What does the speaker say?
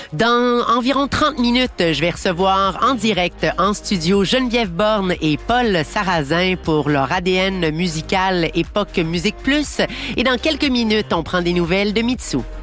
Dans environ 30 minutes, je vais recevoir en direct en studio Geneviève Borne et Paul Sarrazin pour leur ADN musical Époque Musique Plus. Et dans quelques minutes, on prend des nouvelles de Mitsou.